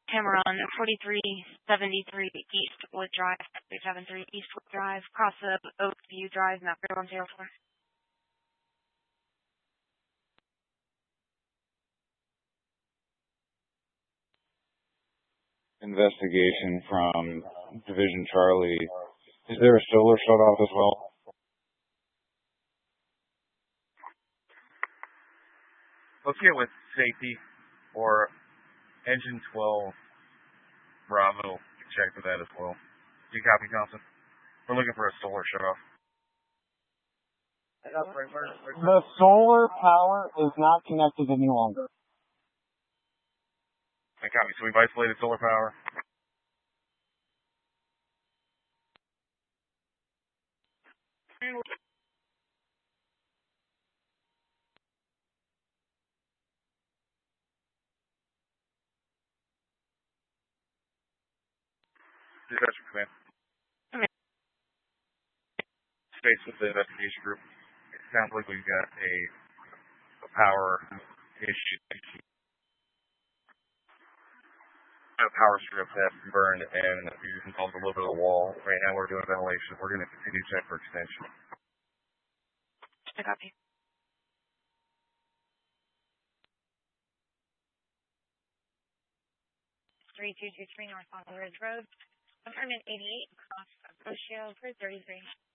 Cameron, 4373 Eastwood Drive, 373 Eastwood Drive, cross of Oakview Drive, Mount 3104. Investigation from Division Charlie. Is there a solar shut off as well? Let's get with safety or engine 12 Bravo. Check for that as well. Do you copy, Thompson? We're looking for a solar shut off. The solar power is not connected any longer. I copy. So we've isolated solar power. Dispatcher command. Space with the investigation group. It sounds like we've got a power issue. A power strip has burned and we involved a little bit of the wall. Right now we're doing ventilation. We're going to continue to check for extension. I copy. 3223 North Long Ridge Road, apartment 88, across Ocean for 33.